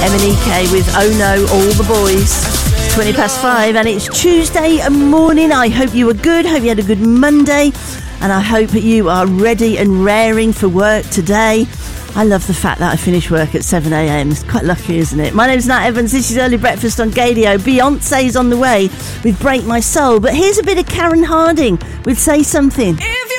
MNEK with Oh No, All the Boys. 20 past 5 and it's Tuesday morning. I hope you were good. Hope you had a good Monday. And I hope you are ready and raring for work today. I love the fact that I finish work at 7 a.m. It's quite lucky, isn't it? My name's Nat Evans. This is Early Breakfast on Gadio. Beyonce's on the way with Break My Soul. But here's a bit of Karen Harding with Say Something.